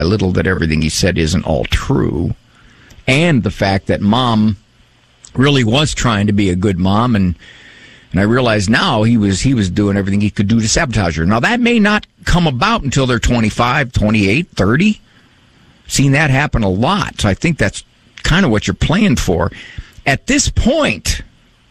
little that everything he said isn't all true, and the fact that mom really was trying to be a good mom, and I realize now he was doing everything he could do to sabotage her. Now, that may not come about until they're 25, 28, 30. Seen that happen a lot, so I think that's kind of what you're playing for. At this point,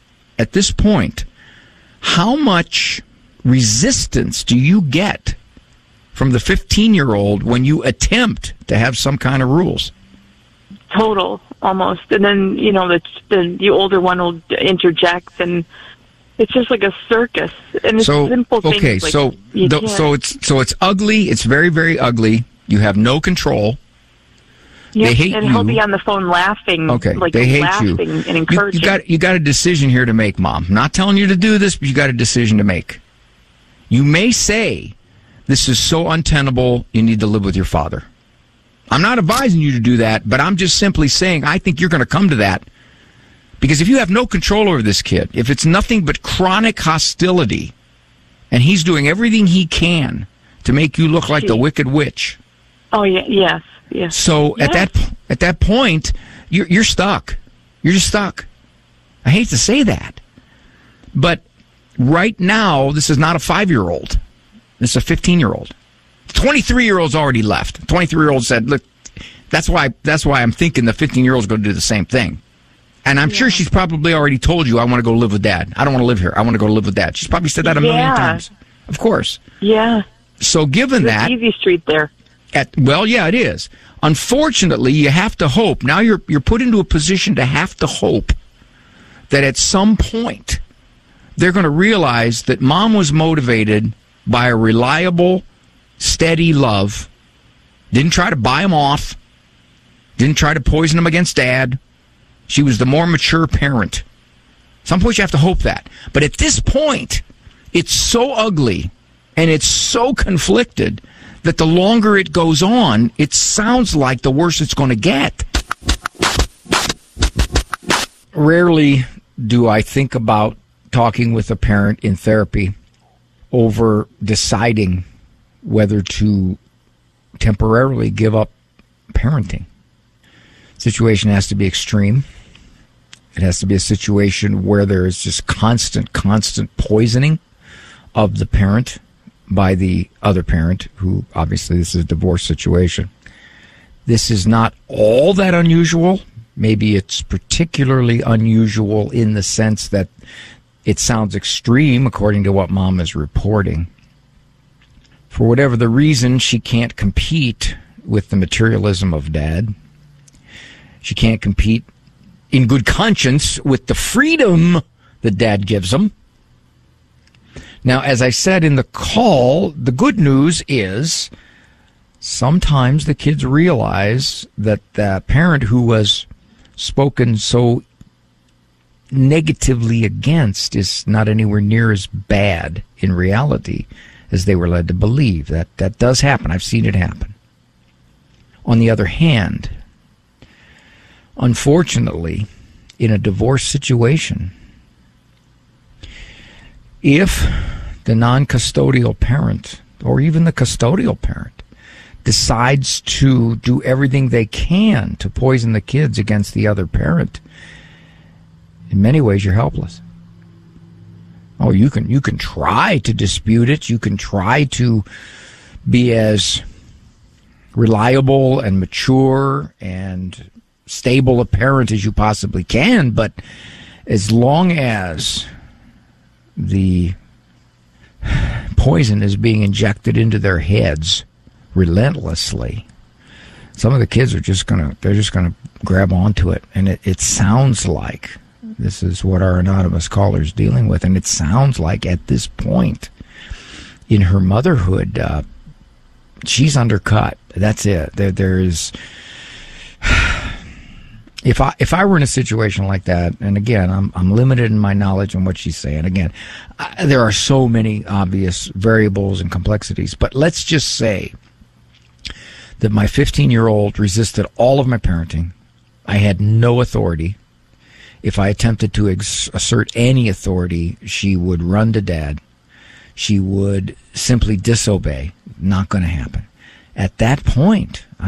how much resistance do you get from the 15-year-old when you attempt to have some kind of rules? Total, almost. And then, the older one will interject, and it's just like a circus. And it's simple things. Okay, so it's ugly. It's very, very ugly. You have no control. Yep, they hate and you. He'll be on the phone laughing. Okay, like they hate laughing you. And encouraging. You got a decision here to make, Mom. I'm not telling you to do this, but you got a decision to make. You may say, this is so untenable, you need to live with your father. I'm not advising you to do that, but I'm just simply saying I think you're going to come to that. Because if you have no control over this kid, if it's nothing but chronic hostility, and he's doing everything he can to make you look like the Wicked Witch. Oh, yeah, yes. Yes. So yes. at that point, you're stuck. You're just stuck. I hate to say that, but right now this is not a 5-year-old. This is a 15-year-old. 23-year-old's already left. 23-year-old said, "Look, that's why I'm thinking the 15-year-old's going to do the same thing." And I'm sure she's probably already told you, "I want to go live with Dad. I don't want to live here. I want to go live with Dad." She's probably said that a million times. Of course. Yeah. So given that, easy street there. Well, yeah, it is. Unfortunately, you have to hope. Now you're put into a position to have to hope that at some point they're going to realize that Mom was motivated by a reliable, steady love. Didn't try to buy him off. Didn't try to poison him against Dad. She was the more mature parent. At some point you have to hope that. But at this point, it's so ugly and it's so conflicted that the longer it goes on, it sounds like the worse it's going to get. Rarely do I think about talking with a parent in therapy over deciding whether to temporarily give up parenting. The situation has to be extreme. It has to be a situation where there is just constant poisoning of the parent by the other parent, who obviously this is a divorce situation. This is not all that unusual. Maybe it's particularly unusual in the sense that it sounds extreme according to what Mom is reporting. For whatever the reason, she can't compete with the materialism of Dad. She can't compete in good conscience with the freedom that Dad gives him. Now, as I said in the call, the good news is sometimes the kids realize that the parent who was spoken so negatively against is not anywhere near as bad in reality as they were led to believe. That does happen. I've seen it happen. On the other hand, unfortunately, in a divorce situation, if the non-custodial parent or even the custodial parent decides to do everything they can to poison the kids against the other parent, in many ways you're helpless. Oh, you can try to dispute it. You can try to be as reliable and mature and stable a parent as you possibly can, but as long as the poison is being injected into their heads relentlessly, some of the kids are just gonna grab onto it. And it sounds like this is what our anonymous caller is dealing with, and it sounds like at this point in her motherhood, she's undercut. That's it. There is. If I were in a situation like that, and again, I'm limited in my knowledge on what she's saying. Again, there are so many obvious variables and complexities, but let's just say that my 15-year-old resisted all of my parenting. I had no authority. If I attempted to assert any authority, she would run to Dad. She would simply disobey. Not going to happen. at that point,